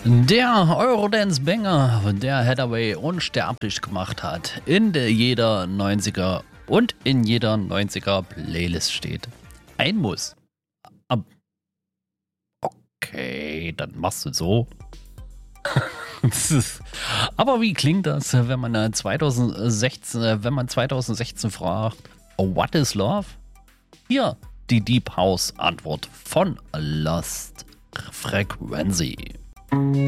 Der Eurodance-Banger, der Hathaway unsterblich gemacht hat, in jeder 90er und in jeder 90er Playlist steht. Ein Muss. Okay, dann machst du so. Aber wie klingt das, wenn man 2016 fragt, what is love? Hier die Deep House Antwort von Lost Frequency.